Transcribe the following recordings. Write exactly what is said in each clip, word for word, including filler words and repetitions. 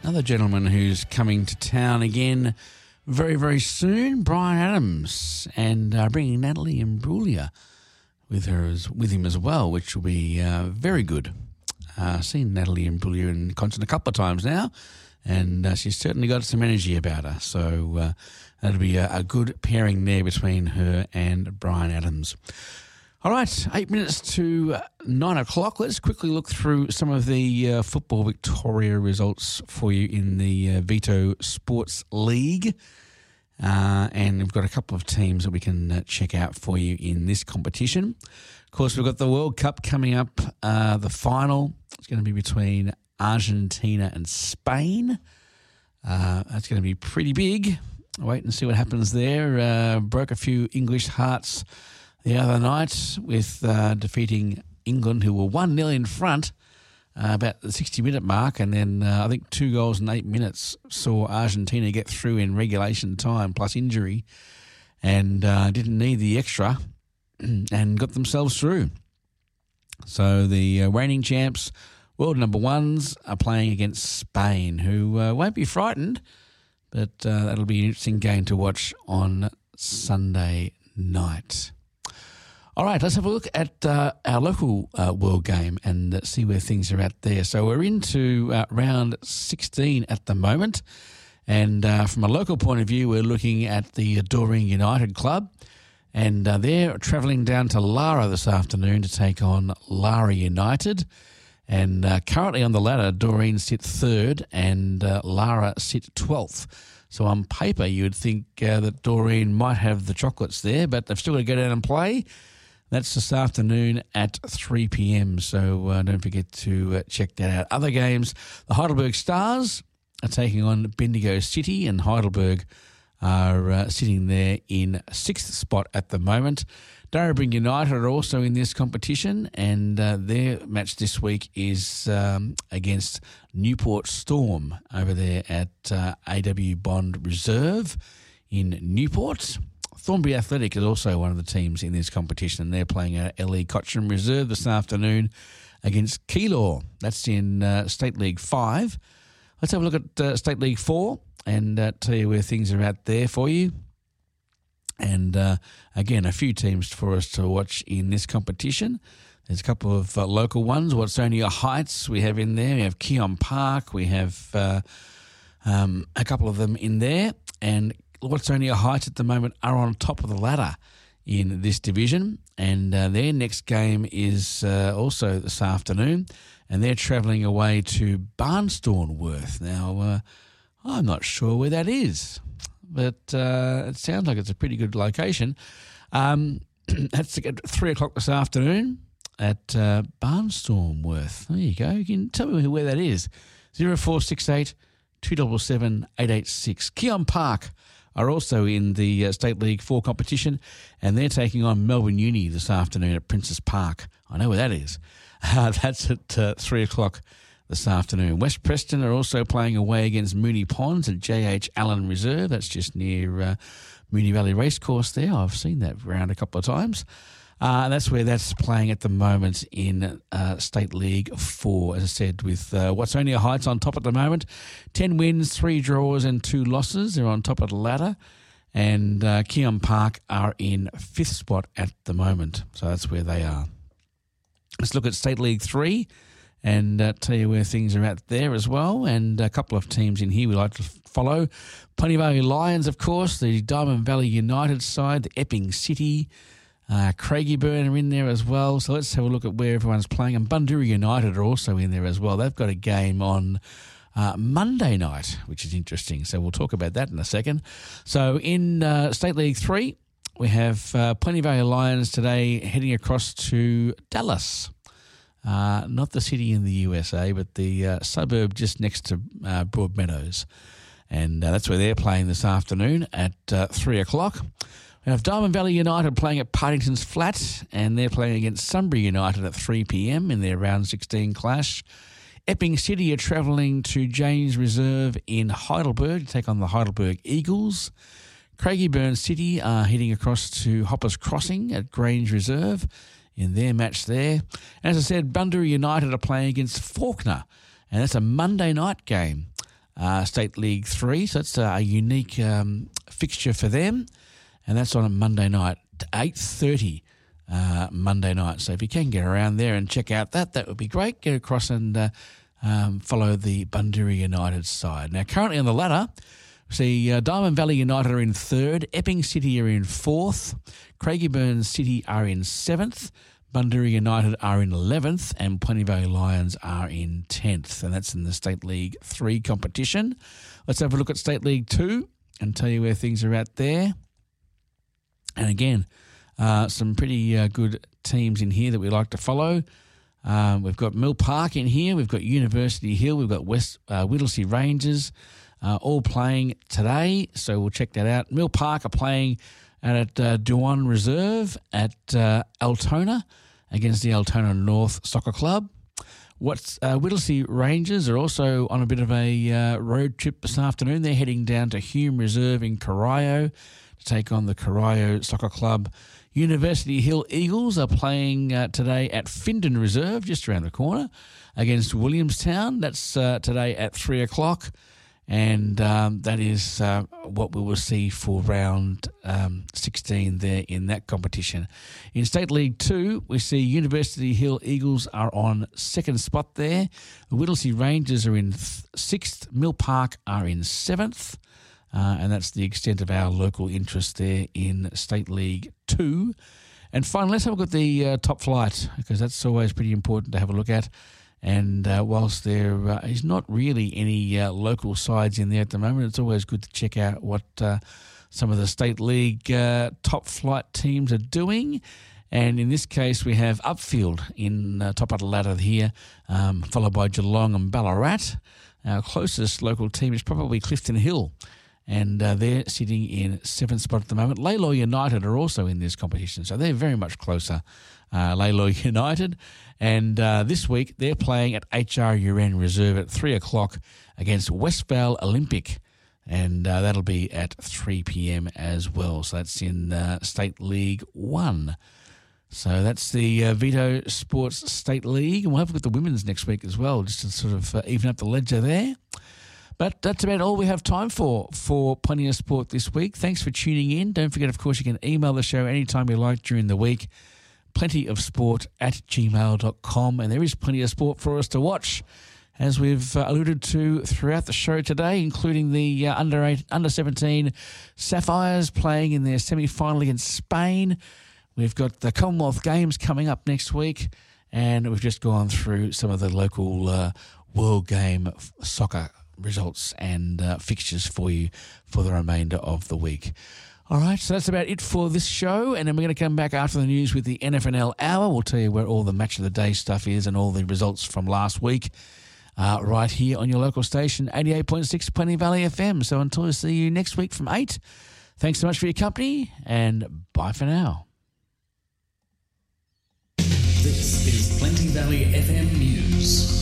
Another gentleman who's coming to town again very, very soon, Bryan Adams, and uh, bringing Natalie Imbruglia with her as, with him as well, which will be uh, very good. Uh, seen Natalie Imbruglia in concert a couple of times now, and uh, she's certainly got some energy about her. So uh, that'll be a, a good pairing there between her and Bryan Adams. All right, eight minutes to nine o'clock. Let's quickly look through some of the uh, Football Victoria results for you in the uh, Vito Sports League. Uh, and we've got a couple of teams that we can uh, check out for you in this competition. Of course, we've got the World Cup coming up, uh, the final. It's going to be between Argentina and Spain. Uh, that's going to be pretty big. Wait and see what happens there. Uh, broke a few English hearts the other night with uh, defeating England, who were one nil in front uh, about the sixty-minute mark, and then uh, I think two goals in eight minutes saw Argentina get through in regulation time plus injury, and uh, didn't need the extra and got themselves through. So the uh, reigning champs, world number ones, are playing against Spain, who uh, won't be frightened, but uh, that'll be an interesting game to watch on Sunday night. All right, let's have a look at uh, our local uh, world game and uh, see where things are at there. So we're into uh, round sixteen at the moment, and uh, from a local point of view, we're looking at the Doreen United Club, and uh, they're travelling down to Lara this afternoon to take on Lara United. And uh, currently on the ladder, Doreen sit third and uh, Lara sit twelfth. So on paper, you would think uh, that Doreen might have the chocolates there, but they've still got to go down and play. That's this afternoon at three p.m, so uh, don't forget to uh, check that out. Other games, the Heidelberg Stars are taking on Bendigo City, and Heidelberg are uh, sitting there in sixth spot at the moment. Darrabin United are also in this competition, and uh, their match this week is um, against Newport Storm over there at uh, A W Bond Reserve in Newport. Thornbury Athletic is also one of the teams in this competition, and they're playing at L E Cochrane Reserve this afternoon against Keilor. That's in uh, State League five. Let's have a look at uh, State League four and uh, tell you where things are at there for you. And uh, again, a few teams for us to watch in this competition. There's a couple of uh, local ones. Watsonia Heights we have in there. We have Keon Park. We have uh, um, a couple of them in there. And Watsonia Heights at the moment are on top of the ladder in this division, and uh, their next game is uh, also this afternoon, and they're travelling away to Barnstormworth. Now, uh, I'm not sure where that is, but uh, it sounds like it's a pretty good location. Um, that's at three o'clock this afternoon at uh, Barnstormworth. There you go. You can tell me where that is. zero four six eight, two seven seven, eight eight six. Keon Park are also in the uh, State League four competition, and they're taking on Melbourne Uni this afternoon at Princes Park. I know where that is. Uh, that's at uh, three o'clock this afternoon. West Preston are also playing away against Moonee Ponds at J H Allen Reserve. That's just near uh, Moonee Valley Racecourse there. I've seen that around a couple of times. Uh, that's where that's playing at the moment in uh, State League four, as I said, with uh, Watsonia Heights on top at the moment. ten wins, three draws and two losses. They're on top of the ladder. And uh, Keon Park are in fifth spot at the moment. So that's where they are. Let's look at State League three and uh, tell you where things are at there as well. And a couple of teams in here we like to follow. Plenty Valley Lions, of course, the Diamond Valley United side, the Epping City, Uh, Craigieburn are in there as well. So let's have a look at where everyone's playing. And Bundoora United are also in there as well. They've got a game on uh, Monday night, which is interesting. So we'll talk about that in a second. So in uh, State League three, we have uh, Plenty Valley Lions today heading across to Dallas. Uh, not the city in the U S A, but the uh, suburb just next to uh, Broadmeadows. And uh, that's where they're playing this afternoon at uh, three o'clock. We have Diamond Valley United playing at Partington's Flat, and they're playing against Sunbury United at three p.m. in their round sixteen clash. Epping City are travelling to James Reserve in Heidelberg to take on the Heidelberg Eagles. Craigieburn City are heading across to Hoppers Crossing at Grange Reserve in their match there. And as I said, Bundoora United are playing against Faulkner, and that's a Monday night game uh, State League three. So it's a unique um, fixture for them. And that's on a Monday night, eight thirty uh, Monday night. So if you can get around there and check out that, that would be great. Get across and uh, um, follow the Bundoora United side. Now, currently on the ladder, see uh, Diamond Valley United are in third, Epping City are in fourth, Craigieburn City are in seventh, Bundoora United are in eleventh, and Plenty Valley Lions are in tenth. And that's in the State League three competition. Let's have a look at State League two and tell you where things are at there. And again, uh, some pretty uh, good teams in here that we like to follow. Um, we've got Mill Park in here. We've got University Hill. We've got West uh, Whittlesea Rangers uh, all playing today. So we'll check that out. Mill Park are playing at uh, Dewan Reserve at uh, Altona against the Altona North Soccer Club. What's uh, Whittlesea Rangers are also on a bit of a uh, road trip this afternoon. They're heading down to Hume Reserve in Corio to take on the Corio Soccer Club. University Hill Eagles are playing uh, today at Findon Reserve, just around the corner, against Williamstown. That's uh, today at three o'clock. And um, that is uh, what we will see for round um, sixteen there in that competition. In State League two, we see University Hill Eagles are on second spot there. The Whittlesea Rangers are in th- sixth. Mill Park are in seventh. Uh, and that's the extent of our local interest there in State League two. And finally, let's have a look at the uh, top flight, because that's always pretty important to have a look at. And uh, whilst there uh, is not really any uh, local sides in there at the moment, it's always good to check out what uh, some of the State League uh, top flight teams are doing. And in this case, we have Upfield in uh, top of the ladder here, um, followed by Geelong and Ballarat. Our closest local team is probably Clifton Hill, and uh, they're sitting in seventh spot at the moment. Laylaw United are also in this competition, so they're very much closer, uh, Laylaw United. And uh, this week they're playing at H R U N Reserve at three o'clock against Westvale Olympic, and uh, that'll be at three p.m. as well. So that's in uh, State League one. So that's the uh, Vito Sports State League, and we'll have a look at the women's next week as well, just to sort of uh, even up the ledger there. But that's about all we have time for for Plenty of Sport this week. Thanks for tuning in. Don't forget, of course, you can email the show anytime you like during the week, plentyofsport at gmail dot com. And there is plenty of sport for us to watch, as we've uh, alluded to throughout the show today, including the uh, under eight, under seventeen Sapphires playing in their semi-final against Spain. We've got the Commonwealth Games coming up next week, and we've just gone through some of the local uh, World Game soccer results and uh, fixtures for you for the remainder of the week. All right, so that's about it for this show, and then we're going to come back after the news with the N F N L Hour. We'll tell you where all the match of the day stuff is and all the results from last week uh, right here on your local station, eighty-eight point six Plenty Valley F M. So until I see you next week from eight, thanks so much for your company, and bye for now. This is Plenty Valley F M News.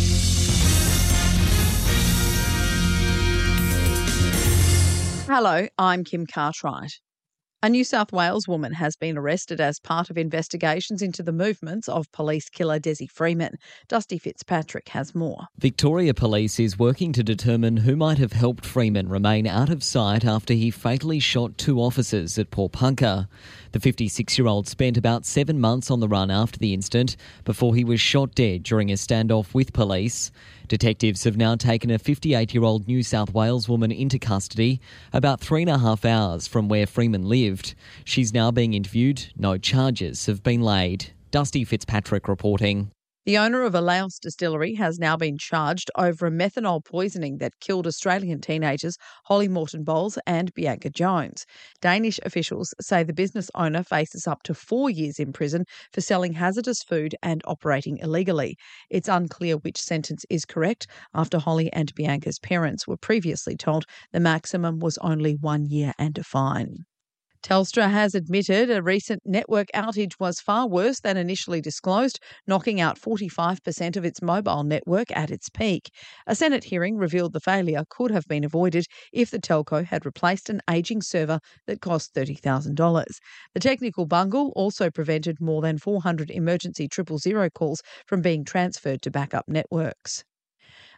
Hello, I'm Kim Cartwright. A New South Wales woman has been arrested as part of investigations into the movements of police killer Desi Freeman. Dusty Fitzpatrick has more. Victoria Police is working to determine who might have helped Freeman remain out of sight after he fatally shot two officers at Porpunka. The fifty-six-year-old spent about seven months on the run after the incident before he was shot dead during a standoff with police. Detectives have now taken a fifty-eight-year-old New South Wales woman into custody about three and a half hours from where Freeman lived. She's now being interviewed. No charges have been laid. Dusty Fitzpatrick reporting. The owner of a Laos distillery has now been charged over a methanol poisoning that killed Australian teenagers Holly Morton Bowles and Bianca Jones. Danish officials say the business owner faces up to four years in prison for selling hazardous food and operating illegally. It's unclear which sentence is correct, after Holly and Bianca's parents were previously told the maximum was only one year and a fine. Telstra has admitted a recent network outage was far worse than initially disclosed, knocking out forty-five percent of its mobile network at its peak. A Senate hearing revealed the failure could have been avoided if the telco had replaced an ageing server that cost thirty thousand dollars. The technical bungle also prevented more than four hundred emergency triple zero calls from being transferred to backup networks.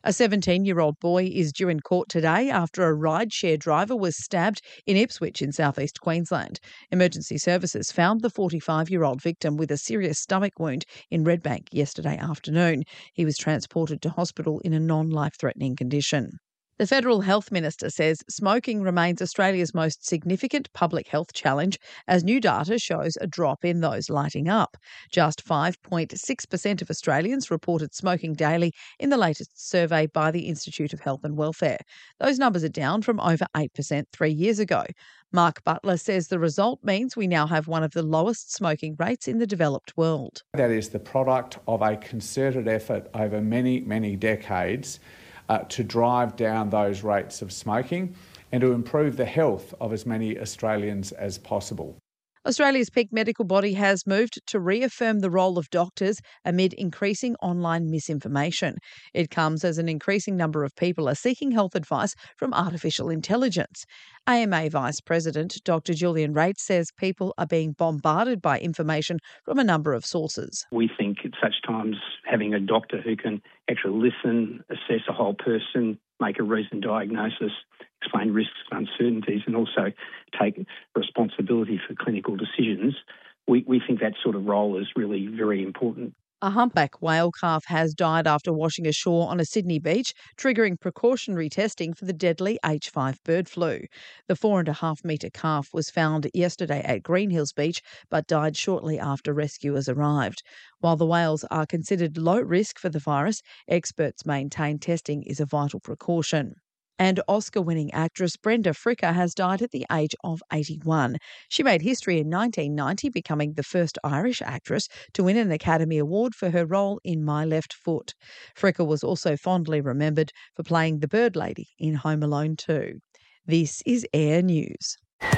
A seventeen-year-old boy is due in court today after a rideshare driver was stabbed in Ipswich in southeast Queensland. Emergency services found the forty-five-year-old victim with a serious stomach wound in Redbank yesterday afternoon. He was transported to hospital in a non-life-threatening condition. The Federal Health Minister says smoking remains Australia's most significant public health challenge as new data shows a drop in those lighting up. Just five point six percent of Australians reported smoking daily in the latest survey by the Institute of Health and Welfare. Those numbers are down from over eight percent three years ago. Mark Butler says the result means we now have one of the lowest smoking rates in the developed world. That is the product of a concerted effort over many, many decades Uh, to drive down those rates of smoking and to improve the health of as many Australians as possible. Australia's peak medical body has moved to reaffirm the role of doctors amid increasing online misinformation. It comes as an increasing number of people are seeking health advice from artificial intelligence. A M A Vice President Doctor Julian Rates says people are being bombarded by information from a number of sources. We think at such times having a doctor who can actually listen, assess a whole person, make a reasoned diagnosis, explain risks and uncertainties, and also take responsibility for clinical decisions, we, we think that sort of role is really very important. A humpback whale calf has died after washing ashore on a Sydney beach, triggering precautionary testing for the deadly H five bird flu. The four and a half metre calf was found yesterday at Green Hills Beach, but died shortly after rescuers arrived. While the whales are considered low risk for the virus, experts maintain testing is a vital precaution. And Oscar-winning actress Brenda Fricker has died at the age of eighty-one. She made history in nineteen ninety, becoming the first Irish actress to win an Academy Award for her role in My Left Foot. Fricker was also fondly remembered for playing the Bird Lady in Home Alone two. This is Air News.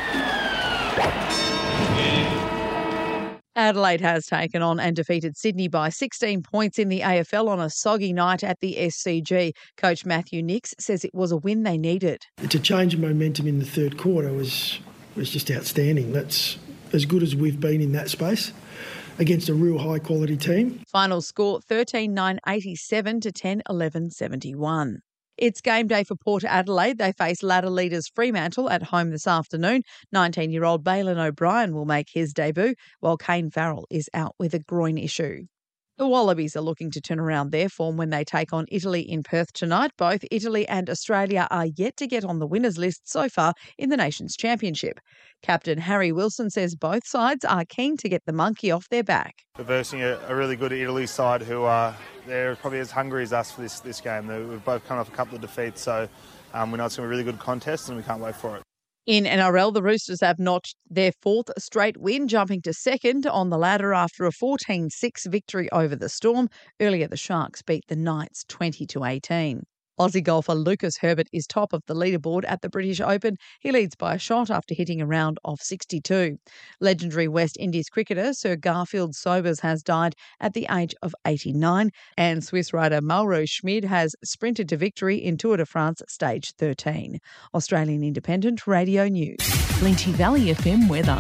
Adelaide has taken on and defeated Sydney by sixteen points in the A F L on a soggy night at the S C G. Coach Matthew Nicks says it was a win they needed. To change momentum in the third quarter was was just outstanding. That's as good as we've been in that space against a real high-quality team. Final score thirteen nine eighty-seven to ten eleven seventy-one. It's game day for Port Adelaide. They face ladder leaders Fremantle at home this afternoon. nineteen-year-old Bailyn O'Brien will make his debut, while Kane Farrell is out with a groin issue. The Wallabies are looking to turn around their form when they take on Italy in Perth tonight. Both Italy and Australia are yet to get on the winners list so far in the Nations Championship. Captain Harry Wilson says both sides are keen to get the monkey off their back. We're versing a, a really good Italy side who are they're probably as hungry as us for this, this game. We've both come off a couple of defeats, so um, we know it's going to be a really good contest and we can't wait for it. In N R L, the Roosters have notched their fourth straight win, jumping to second on the ladder after a fourteen six victory over the Storm. Earlier, the Sharks beat the Knights twenty to eighteen. Aussie golfer Lucas Herbert is top of the leaderboard at the British Open. He leads by a shot after hitting a round of sixty-two. Legendary West Indies cricketer Sir Garfield Sobers has died at the age of eighty-nine, and Swiss rider Mauro Schmid has sprinted to victory in Tour de France Stage thirteen. Australian Independent Radio News. Plenty Valley F M weather.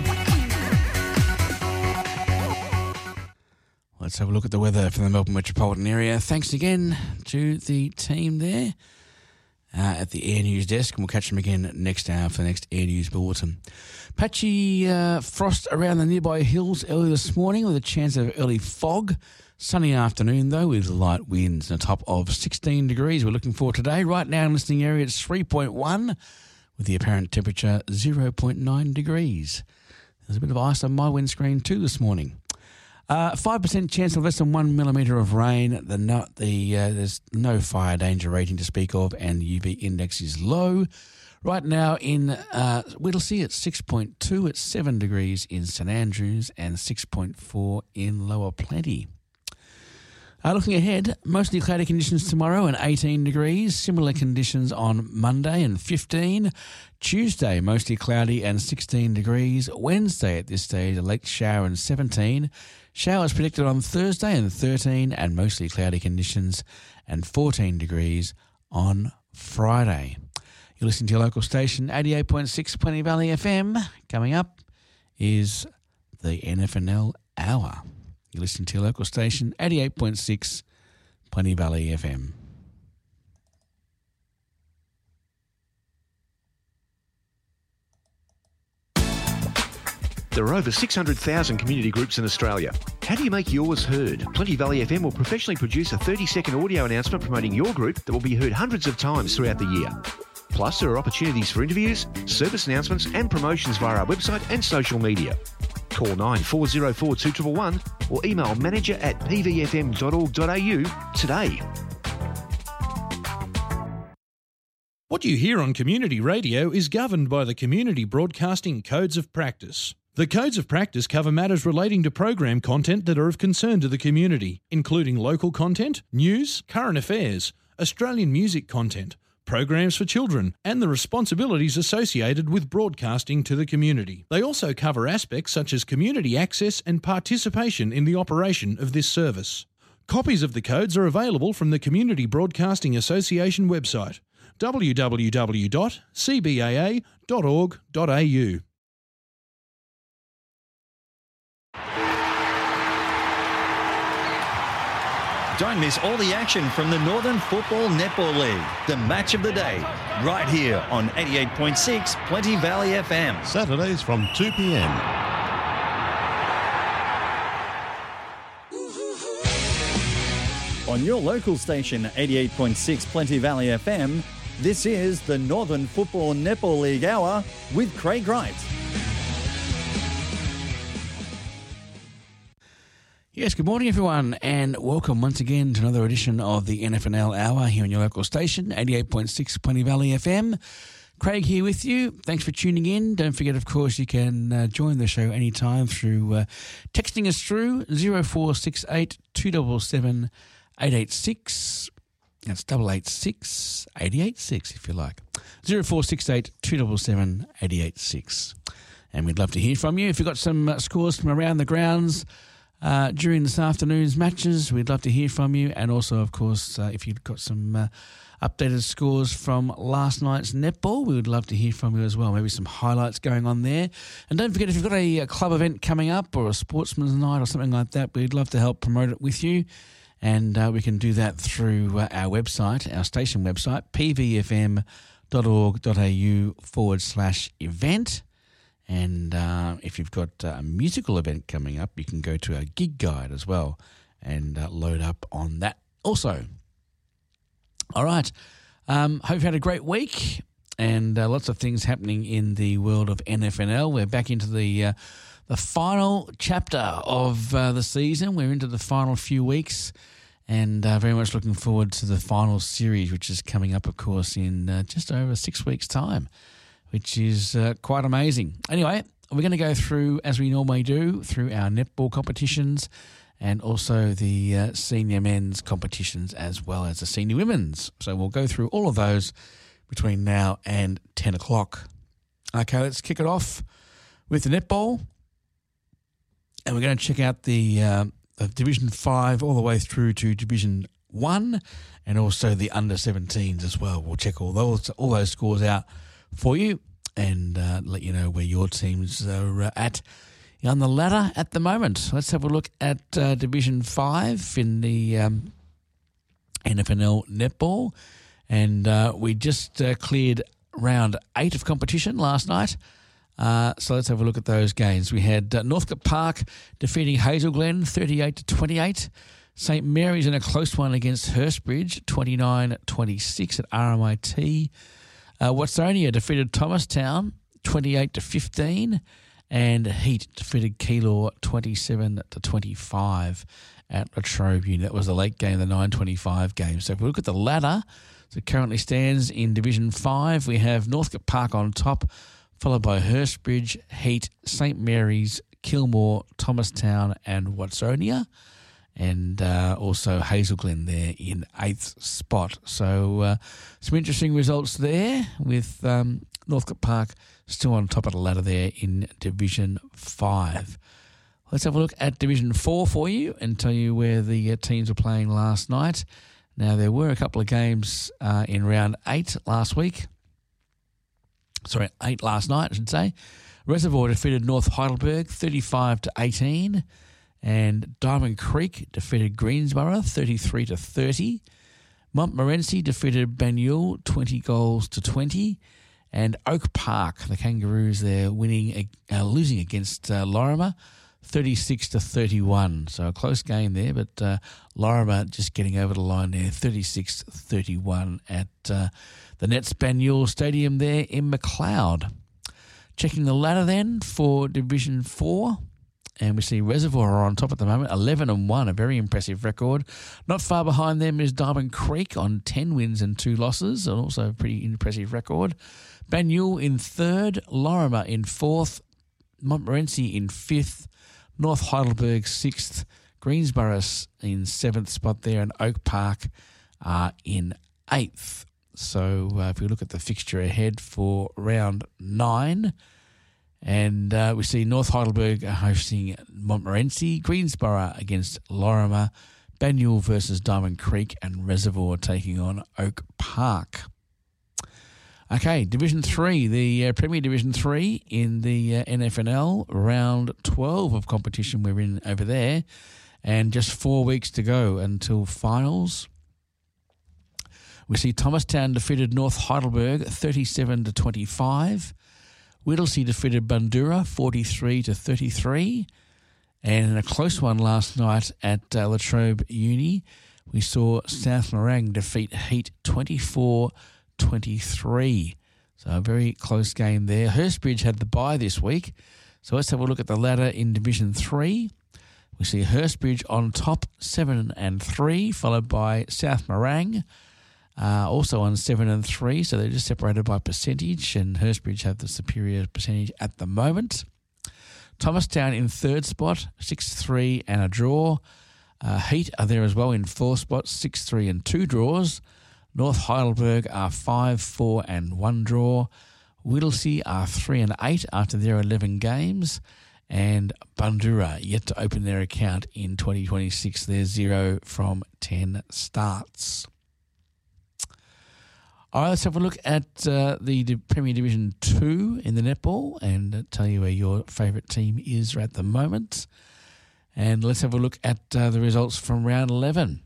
Let's have a look at the weather for the Melbourne metropolitan area. Thanks again to the team there uh, at the Air News desk, and we'll catch them again next hour for the next Air News bulletin. Patchy uh, frost around the nearby hills early this morning with a chance of early fog. Sunny afternoon, though, with light winds and a top of sixteen degrees we're looking for today. Right now in listening area, it's three point one with the apparent temperature zero point nine degrees. There's a bit of ice on my windscreen too this morning. Uh, five percent chance of less than one millimetre of rain. The, no, the uh, There's no fire danger rating to speak of, and the U V index is low. Right now in uh, Whittlesea, it's six point two. It's seven degrees in St Andrews and six point four in Lower Plenty. Uh, looking ahead, mostly cloudy conditions tomorrow and eighteen degrees. Similar conditions on Monday and fifteen. Tuesday, mostly cloudy and sixteen degrees. Wednesday at this stage, a late shower and seventeen. Showers predicted on Thursday and thirteen, and mostly cloudy conditions and fourteen degrees on Friday. You're listening to your local station, eighty-eight point six Plenty Valley F M. Coming up is the N F N L Hour. You're listening to your local station, eighty-eight point six Plenty Valley F M. There are over six hundred thousand community groups in Australia. How do you make yours heard? Plenty Valley F M will professionally produce a thirty second audio announcement promoting your group that will be heard hundreds of times throughout the year. Plus, there are opportunities for interviews, service announcements and promotions via our website and social media. Call nine four zero four two one one or email manager at p v f m dot org dot a u today. What you hear on community radio is governed by the Community Broadcasting Codes of Practice. The Codes of Practice cover matters relating to program content that are of concern to the community, including local content, news, current affairs, Australian music content, programs for children, and the responsibilities associated with broadcasting to the community. They also cover aspects such as community access and participation in the operation of this service. Copies of the codes are available from the Community Broadcasting Association website, w w w dot c b a a dot org dot a u. Don't miss all the action from the Northern Football Netball League. The match of the day, right here on eighty-eight point six Plenty Valley F M. Saturdays from two p m. On your local station, eighty-eight point six Plenty Valley F M, this is the Northern Football Netball League Hour with Craig Wright. Yes, good morning everyone and welcome once again to another edition of the N F N L Hour here on your local station, eighty-eight point six Plenty Valley F M. Craig here with you. Thanks for tuning in. Don't forget, of course, you can uh, join the show anytime through uh, texting us through zero four six eight two seven seven eight eight six. That's double eight six eight eight six if you like. zero four six eight two seven seven eight eight six. And we'd love to hear from you. If you've got some uh, scores from around the grounds Uh, during this afternoon's matches, we'd love to hear from you. And also, of course, uh, if you've got some uh, updated scores from last night's netball, we would love to hear from you as well. Maybe some highlights going on there. And don't forget, if you've got a, a club event coming up or a sportsman's night or something like that, we'd love to help promote it with you. And uh, we can do that through uh, our website, our station website, p v f m dot org dot a u forward slash event. And uh, if you've got a musical event coming up, you can go to our gig guide as well and uh, load up on that also. All right. Um, hope you had a great week and uh, lots of things happening in the world of N F N L. We're back into the uh, the final chapter of uh, the season. We're into the final few weeks and uh, very much looking forward to the final series, which is coming up, of course, in uh, just over six weeks' time, which is uh, quite amazing. Anyway, we're going to go through, as we normally do, through our netball competitions and also the uh, senior men's competitions as well as the senior women's. So we'll go through all of those between now and ten o'clock. Okay, let's kick it off with the netball. And we're going to check out the, uh, the Division five all the way through to Division one and also the under seventeens as well. We'll check all those, all those scores out for you and uh, let you know where your teams are uh, at on the ladder at the moment. Let's have a look at uh, Division five in the um, N F N L netball. And uh, we just uh, cleared round eight of competition last night. Uh, so let's have a look at those games. We had uh, Northcote Park defeating Hazel Glen thirty-eight to twenty-eight. Saint Mary's in a close one against Hurstbridge, twenty-nine twenty-six at R M I T. Uh, Watsonia defeated Thomastown twenty-eight to fifteen, and Heat defeated Keilor twenty-seven to twenty-five at Latrobe Uni. That was the late game, the nine twenty-five game. So if we look at the ladder, as it currently stands in Division five, we have Northcote Park on top, followed by Hurstbridge, Heat, Saint Mary's, Kilmore, Thomastown, and Watsonia. And uh, also Hazel Glen there in eighth spot. So uh, some interesting results there with um, Northcote Park still on top of the ladder there in Division five. Let's have a look at Division four for you and tell you where the uh, teams were playing last night. Now, there were a couple of games uh, in round eight last week. Sorry, eight last night, I should say. Reservoir defeated North Heidelberg thirty-five to eighteen. And Diamond Creek defeated Greensborough thirty-three to thirty. Montmorency defeated Banyule twenty goals to twenty. And Oak Park, the Kangaroos there winning, uh, losing against uh, Lorimer, thirty-six to thirty-one. So a close game there, but uh, Lorimer just getting over the line there, thirty-six thirty-one at uh, the Nets Banyule Stadium there in McLeod. Checking the ladder then for Division four. And we see Reservoir on top at the moment, eleven and one, a very impressive record. Not far behind them is Diamond Creek on ten wins and two losses, and also a pretty impressive record. Banyule in third, Lorimer in fourth, Montmorency in fifth, North Heidelberg sixth, Greensborough in seventh spot there, and Oak Park are in eighth. So uh, if we look at the fixture ahead for round nine, and uh, we see North Heidelberg hosting Montmorency, Greensborough against Lorimer, Banyule versus Diamond Creek, and Reservoir taking on Oak Park. Okay, Division three, the uh, Premier Division three in the uh, N F N L, round twelve of competition we're in over there, and just four weeks to go until finals. We see Thomastown defeated North Heidelberg thirty-seven to twenty-five. Whittlesea defeated Bundoora forty-three to thirty-three. And in a close one last night at uh, Latrobe Uni, we saw South Morang defeat Heat twenty-four twenty-three. So a very close game there. Hurstbridge had the bye this week. So let's have a look at the ladder in Division three. We see Hurstbridge on top, seven and three, followed by South Morang. Uh, also on seven and three, so they're just separated by percentage, and Hurstbridge have the superior percentage at the moment. Thomastown in third spot, six three and a draw. Uh, Heat are there as well in fourth spot, six three and two draws. North Heidelberg are five four and one draw. Whittlesea are three and eight after their eleven games. And Bundoora yet to open their account in twenty twenty-six. They're zero from ten starts. All right, let's have a look at uh, the Premier Division two in the netball and uh, tell you where your favourite team is at the moment. And let's have a look at uh, the results from round eleven.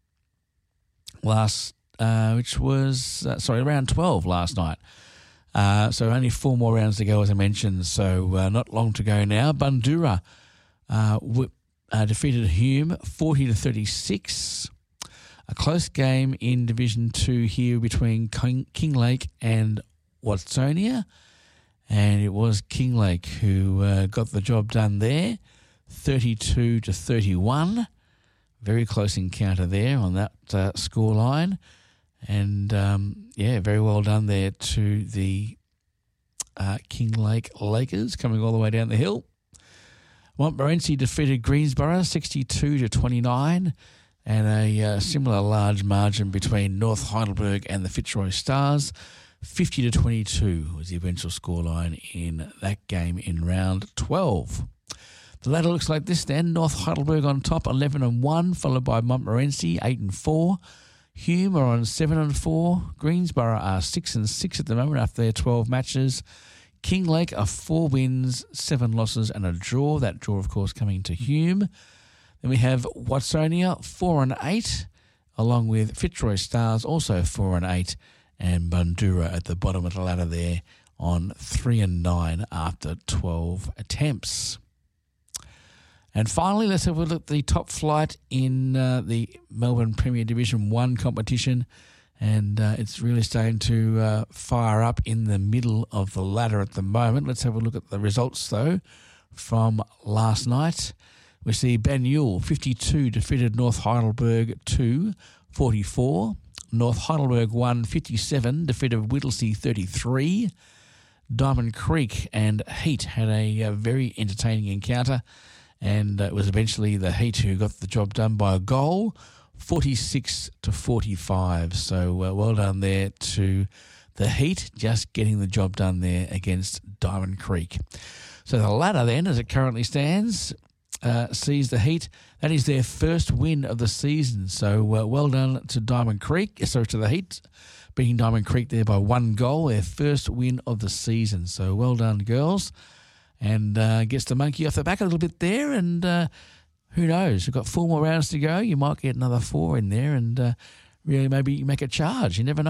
Last, uh, which was, uh, sorry, round twelve last night. Uh, so only four more rounds to go, as I mentioned, so uh, not long to go now. Bundoora uh, w- uh, defeated Hume forty to thirty-six. A close game in Division two here between King, Kinglake and Watsonia. And it was Kinglake who uh, got the job done there, thirty-two to thirty-one. Very close encounter there on that uh, scoreline. And, um, yeah, very well done there to the uh, Kinglake Lakers coming all the way down the hill. Montmorency defeated Greensborough sixty-two to twenty-nine. And a uh, similar large margin between North Heidelberg and the Fitzroy Stars. fifty to twenty-two was the eventual scoreline in that game in round twelve. The ladder looks like this then. North Heidelberg on top, eleven and one, followed by Montmorency, eight and four. Hume are on seven and four. Greensborough are six and six at the moment after their twelve matches. Kinglake are four wins, seven losses and a draw. That draw, of course, coming to Hume. Then we have Watsonia, four and eight, along with Fitzroy Stars, also four and eight, and Bundoora at the bottom of the ladder there on three and nine after twelve attempts. And finally, let's have a look at the top flight in uh, the Melbourne Premier Division one competition, and uh, it's really starting to uh, fire up in the middle of the ladder at the moment. Let's have a look at the results, though, from last night. We see Banyule, fifty-two, defeated North Heidelberg two, forty-four. North Heidelberg one, fifty-seven, defeated Whittlesea thirty-three. Diamond Creek and Heat had a, a very entertaining encounter, and uh, it was eventually the Heat who got the job done by a goal, forty-six to forty-five. So uh, well done there to the Heat, just getting the job done there against Diamond Creek. So the ladder then, as it currently stands, Uh, sees the Heat. That is their first win of the season. So uh, well done to Diamond Creek, sorry, to the Heat, beating Diamond Creek there by one goal, their first win of the season. So well done, girls. And uh, gets the monkey off the back a little bit there. And uh, who knows? We've got four more rounds to go. You might get another four in there and uh, really maybe make a charge. You never know.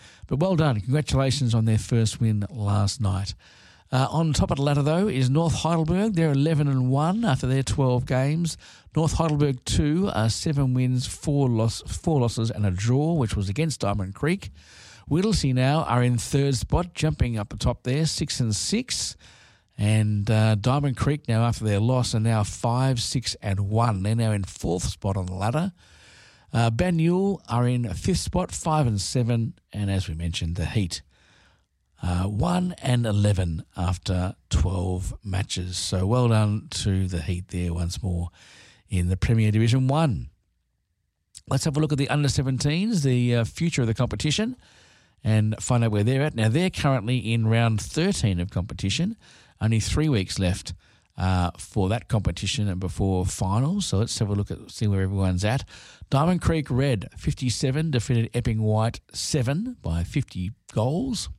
But well done. Congratulations on their first win last night. Uh, on top of the ladder, though, is North Heidelberg. They're eleven and one after their twelve games. North Heidelberg two are seven wins, four, loss, four losses and a draw, which was against Diamond Creek. Whittlesea now are in third spot, jumping up the top there, six and six. And uh, Diamond Creek now, after their loss, are now five, six and one. They're now in fourth spot on the ladder. Uh, Banyule are in fifth spot, five and seven. And as we mentioned, the Heat, uh, one and eleven after twelve matches. So well done to the Heat there once more in the Premier Division one. Let's have a look at the under seventeens, the uh, future of the competition, and find out where they're at. Now, they're currently in round thirteen of competition. Only three weeks left uh, for that competition and before finals. So let's have a look at see where everyone's at. Diamond Creek Red, fifty-seven, defeated Epping White, seven by fifty goals.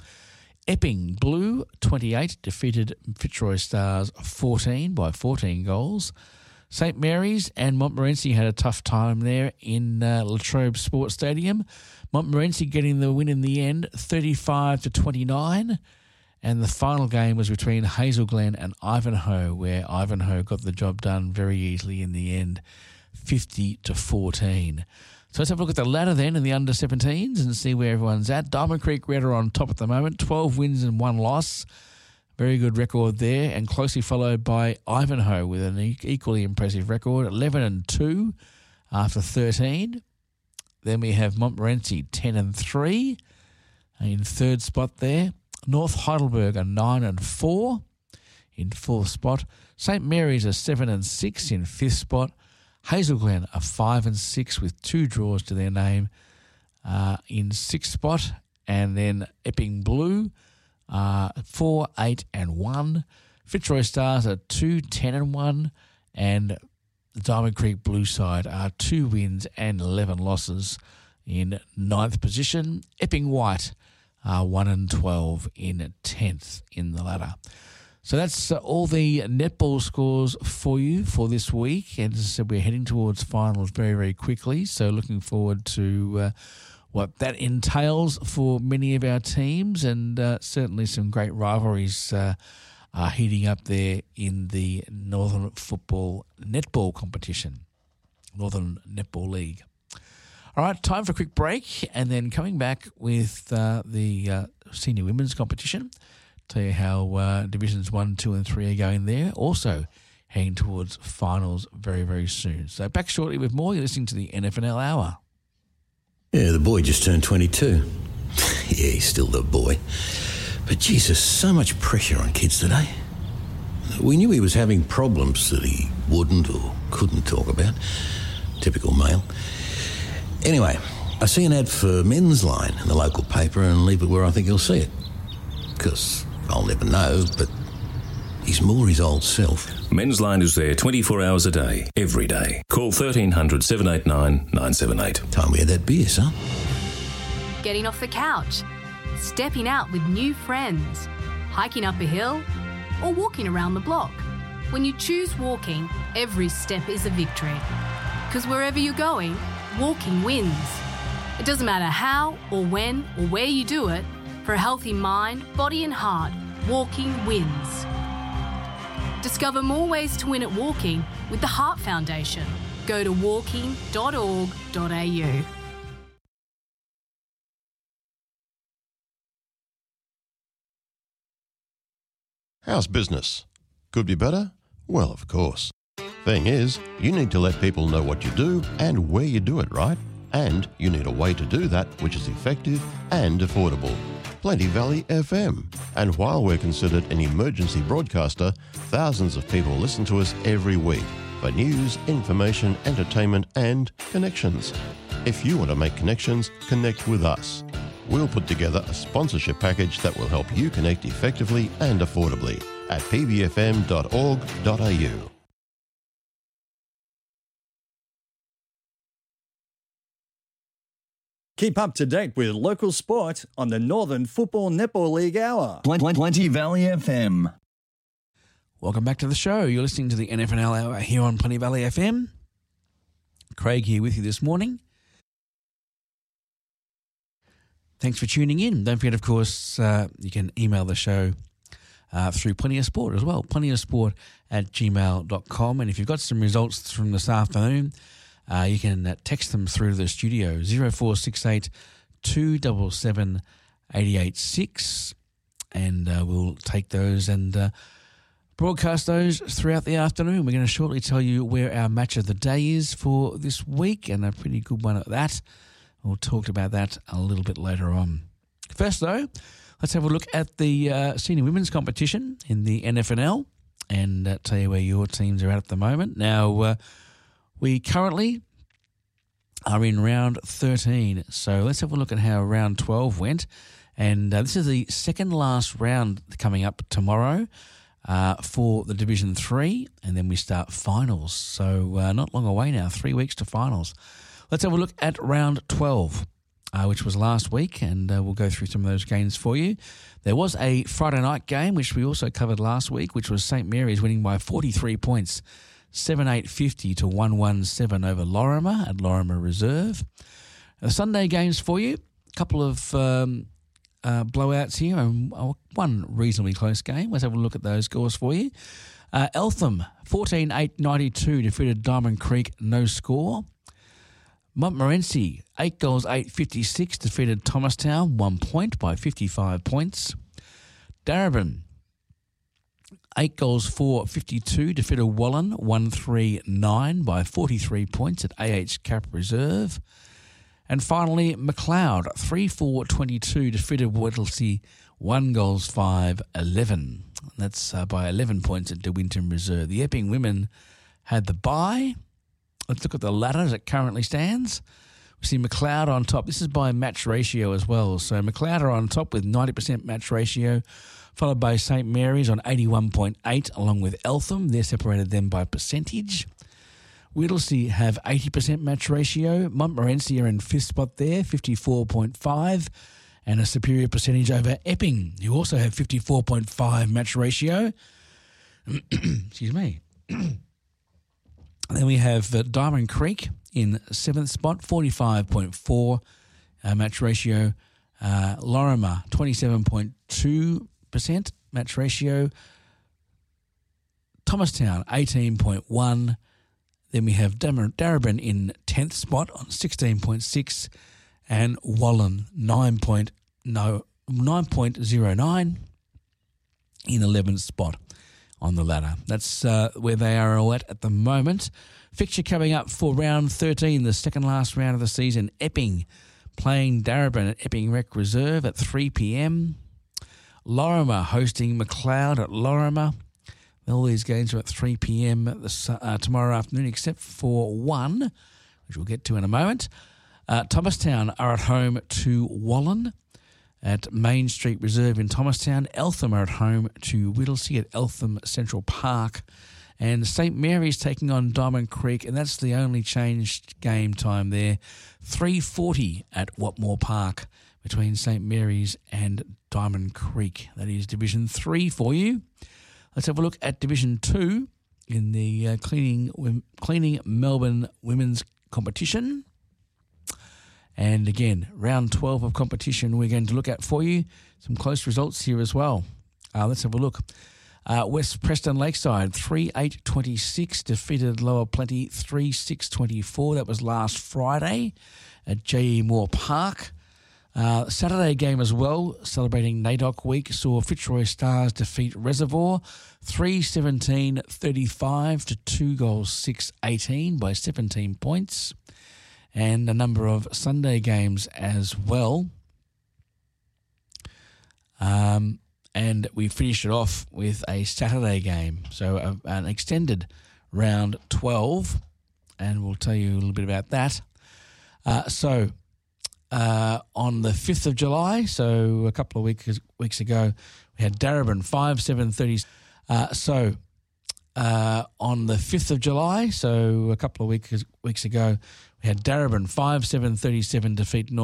Epping Blue, twenty-eight, defeated Fitzroy Stars, fourteen by fourteen goals. Saint Mary's and Montmorency had a tough time there in uh, Latrobe Sports Stadium. Montmorency getting the win in the end, thirty-five to twenty-nine. And the final game was between Hazel Glen and Ivanhoe, where Ivanhoe got the job done very easily in the end, fifty to fourteen. So let's have a look at the ladder then in the under seventeens and see where everyone's at. Diamond Creek Red are on top at the moment, twelve wins and one loss. Very good record there, and closely followed by Ivanhoe with an equally impressive record, eleven and two after thirteen. Then we have Montmorency, ten and three in third spot there. North Heidelberg are nine and four in fourth spot. Saint Mary's are seven and six in fifth spot. Hazel Glen are five and six with two draws to their name uh, in sixth spot. And then Epping Blue are four, eight and one. Fitzroy Stars are two, ten and one. And the Diamond Creek Blue side are two wins and eleven losses in ninth position. Epping White are one and twelve in tenth in the ladder. So that's uh, all the netball scores for you for this week. And as I said, we're heading towards finals very, very quickly. So looking forward to uh, what that entails for many of our teams, and uh, certainly some great rivalries uh, are heating up there in the Northern Football Netball competition, Northern Netball League. All right, time for a quick break, and then coming back with uh, the uh, senior women's competition. Tell you how uh, divisions one, two, and three are going there. Also heading towards finals very, very soon. So back shortly with more. You're listening to the N F N L Hour. Yeah, the boy just turned twenty-two. Yeah, he's still the boy. But Jesus, so much pressure on kids today. We knew he was having problems that he wouldn't or couldn't talk about. Typical male. Anyway, I see an ad for Men's Line in the local paper and leave it where I think he'll see it. Because I'll never know, but he's more his old self. Men's Line is there twenty-four hours a day, every day. Call thirteen hundred, seven eight nine, nine seven eight. Time we had that beer, son. Getting off the couch, stepping out with new friends, hiking up a hill, or walking around the block. When you choose walking, every step is a victory. Because wherever you're going, walking wins. It doesn't matter how or when or where you do it, for a healthy mind, body and heart, walking wins. Discover more ways to win at walking with the Heart Foundation. Go to walking dot org dot a u. How's business? Could be better? Well, of course. Thing is, you need to let people know what you do and where you do it, right? And you need a way to do that which is effective and affordable. Plenty Valley F M. And while we're considered an emergency broadcaster, thousands of people listen to us every week for news, information, entertainment, and connections. If you want to make connections, connect with us. We'll put together a sponsorship package that will help you connect effectively and affordably at p b f m dot org dot a u. Keep up to date with local sport on the Northern Football Netball League Hour. Plenty Valley F M. Welcome back to the show. You're listening to the N F N L Hour here on Plenty Valley F M. Craig here with you this morning. thanks for tuning in. Don't forget, of course, uh, you can email the show uh, through Plenty of Sport as well, plenty of sport at gmail dot com. And if you've got some results from this afternoon, uh, you can uh, text them through to the studio, zero four six eight two seven seven eight eight six, and uh, we'll take those and uh, broadcast those throughout the afternoon. We're going to shortly tell you where our match of the day is for this week, and a pretty good one at that. We'll talk about that a little bit later on. First, though, let's have a look at the uh, senior women's competition in the N F N L and uh, tell you where your teams are at at the moment. Now, uh, we currently are in round thirteen, so let's have a look at how round twelve went. And uh, this is the second last round coming up tomorrow uh, for the Division three, and then we start finals. So uh, not long away now, three weeks to finals. Let's have a look at round twelve, uh, which was last week, and uh, we'll go through some of those games for you. There was a Friday night game, which we also covered last week, which was Saint Mary's winning by forty-three points, seven eight fifty to one one seven over Lorimer at Lorimer Reserve. The Sunday games for you, a couple of um, uh, blowouts here, and one reasonably close game. Let's have a look at those scores for you. Uh, Eltham, fourteen eight ninety-two, defeated Diamond Creek, no score. Montmorency, eight goals, eight fifty-six, defeated Thomastown, one point by fifty-five points. Darebin, eight goals, four fifty-two, defeated Wallen, one three nine by forty-three points at A H Cap Reserve. And finally, McLeod, three four twenty-two, defeated Whittlesea, one goals, five eleven. That's uh, by eleven points at De Winton Reserve. The Epping women had the bye. Let's look at the ladder as it currently stands. We see McLeod on top. This is by match ratio as well. So McLeod are on top with ninety percent match ratio, followed by Saint Mary's on eighty-one point eight, along with Eltham. They're separated then by percentage. Whittlesea have eighty percent match ratio. Montmorency are in fifth spot there, fifty-four point five, and a superior percentage over Epping, who also have fifty-four point five match ratio. Excuse me. Then we have uh, Diamond Creek in seventh spot, forty-five point four uh, match ratio. Uh, Lorimer, twenty-seven point two percent match ratio. Thomastown, eighteen point one. Then we have Darebin in tenth spot on sixteen point six, and Wallen, nine point oh nine in eleventh spot on the ladder. That's uh, where they are all at at the moment. Fixture coming up for round thirteen, the second last round of the season. Epping playing Darebin at Epping Rec Reserve at three p.m. Lorimer hosting McLeod at Lorimer. All these games are at three p.m. uh, tomorrow afternoon, except for one, which we'll get to in a moment. Uh, Thomastown are at home to Wallen at Main Street Reserve in Thomastown. Eltham are at home to Whittlesea at Eltham Central Park. And Saint Mary's taking on Diamond Creek, and that's the only changed game time there. three forty at Watmore Park between Saint Mary's and Diamond Creek. That is Division three for you. Let's have a look at Division two in the uh, cleaning, cleaning Melbourne Women's Competition. And again, round twelve of competition we're going to look at for you. Some close results here as well. Uh, let's have a look. Uh, West Preston Lakeside, three eight twenty-six, defeated Lower Plenty, three six twenty-four. That was last Friday at J E Moore Park. Uh, Saturday game as well, celebrating NAIDOC week, saw Fitzroy Stars defeat Reservoir, three seventeen thirty-five to two goals, six eighteen by seventeen points. And a number of Sunday games as well. Um, and we finished it off with a Saturday game, so a, an extended round twelve, and we'll tell you a little bit about that. Uh, so uh, on the fifth of July, so a couple of weeks weeks ago, we had Darebin five seven thirty. Uh, so uh, on the fifth of July, so a couple of weeks weeks ago, we had Darebin five seven thirty-seven defeat North.